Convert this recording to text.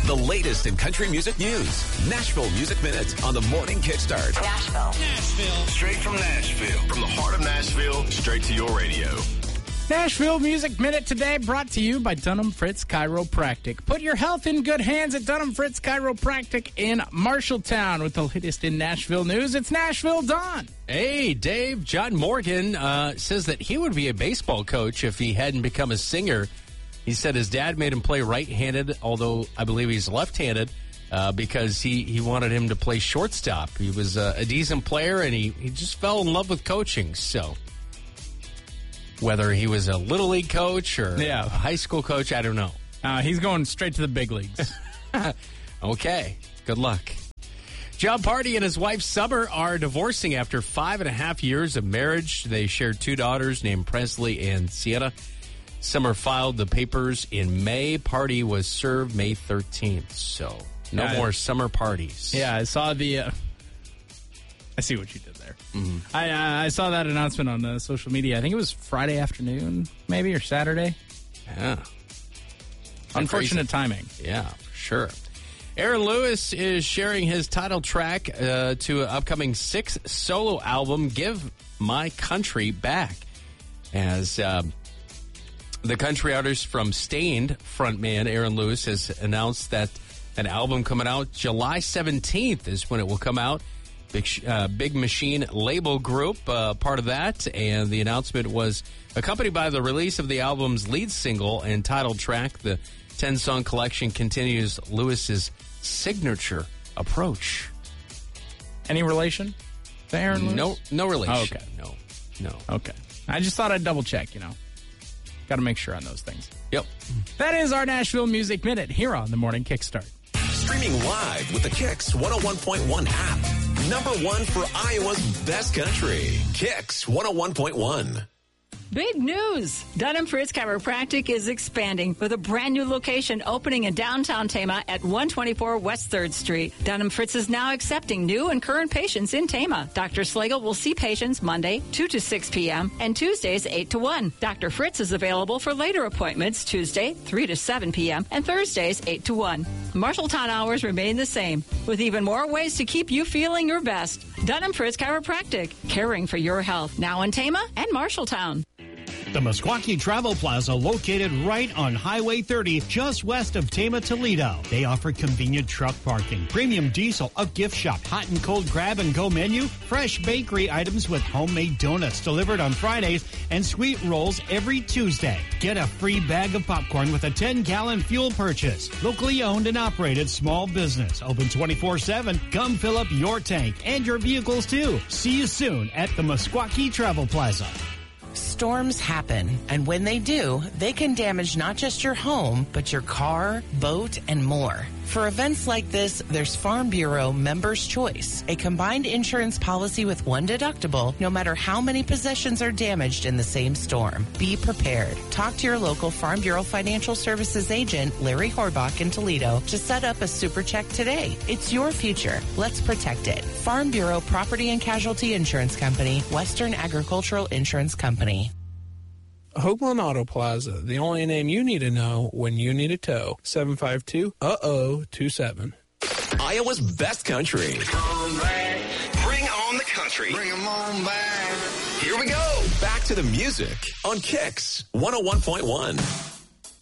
The latest in country music news. Nashville Music Minute on the Morning Kickstart. Nashville. Straight from Nashville. From the heart of Nashville, straight to your radio. Nashville Music Minute today brought to you by Dunham Fritz Chiropractic. Put your health in good hands at Dunham Fritz Chiropractic in Marshalltown. With the latest in Nashville news, it's Nashville Dawn. Hey, Dave. John Morgan says that he would be a baseball coach if he hadn't become a singer. He said his dad made him play right-handed, although I believe he's left-handed, because he wanted him to play shortstop. He was a decent player, and he just fell in love with coaching. So whether he was a Little League coach or a high school coach, I don't know. He's going straight to the big leagues. Okay. Good luck. John Party and his wife Summer are divorcing after 5.5 years of marriage. They share 2 daughters named Presley and Sienna. Summer filed the papers in May. Party was served May 13th. So no more summer parties. Yeah, I saw I see what you did there. Mm-hmm. I saw that announcement on social media. I think it was Friday afternoon, maybe, or Saturday. Yeah. Unfortunate timing. Yeah, for sure. Aaron Lewis is sharing his title track to an upcoming 6th solo album, Give My Country Back. As the country artist from Stained frontman Aaron Lewis has announced that an album coming out July 17th is when it will come out. Big Machine label group, part of that, and the announcement was accompanied by the release of the album's lead single and title track. The 10-song collection continues Lewis's signature approach. Any relation to Aaron Lewis? No relation. Oh, okay. No. Okay. I just thought I'd double check, Got to make sure on those things. Yep. That is our Nashville Music Minute here on the Morning Kickstart. Streaming live with the Kicks 101.1 app. Number 1 for Iowa's best country. Kicks 101.1. Big news! Dunham Fritz Chiropractic is expanding with a brand new location opening in downtown Tama at 124 West 3rd Street. Dunham Fritz is now accepting new and current patients in Tama. Dr. Slagle will see patients Monday, 2 to 6 p.m. and Tuesdays, 8 to 1. Dr. Fritz is available for later appointments Tuesday, 3 to 7 p.m. and Thursdays, 8 to 1. Marshalltown hours remain the same, with even more ways to keep you feeling your best. Dunham Fritz Chiropractic, caring for your health, now in Tama and Marshalltown. The Meskwaki Travel Plaza, located right on Highway 30, just west of Tama, Toledo. They offer convenient truck parking, premium diesel, a gift shop, hot and cold grab-and-go menu, fresh bakery items with homemade donuts delivered on Fridays, and sweet rolls every Tuesday. Get a free bag of popcorn with a 10-gallon fuel purchase. Locally owned and operated small business. Open 24/7. Come fill up your tank and your vehicles, too. See you soon at the Meskwaki Travel Plaza. Storms happen, and when they do, they can damage not just your home, but your car, boat, and more. For events like this, there's Farm Bureau Members' Choice, a combined insurance policy with one deductible, no matter how many possessions are damaged in the same storm. Be prepared. Talk to your local Farm Bureau Financial Services agent, Larry Horbach in Toledo, to set up a super check today. It's your future. Let's protect it. Farm Bureau Property and Casualty Insurance Company, Western Agricultural Insurance Company. Hoagland Auto Plaza, the only name you need to know when you need a tow. 752-27. Iowa's best country. Come back. Bring on the country. Bring 'em on back. Here we go. Back to the music on Kicks 101.1.